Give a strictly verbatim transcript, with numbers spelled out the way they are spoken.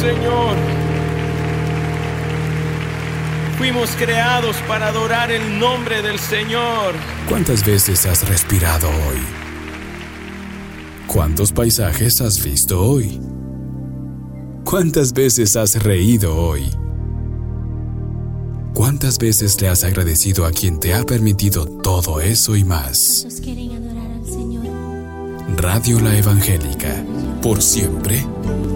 Señor. Fuimos creados para adorar el nombre del Señor. ¿Cuántas veces has respirado hoy? ¿Cuántos paisajes has visto hoy? ¿Cuántas veces has reído hoy? ¿Cuántas veces le has agradecido a quien te ha permitido todo eso y más? ¿Cuántos quieren adorar al Señor? Radio La Evangélica, por siempre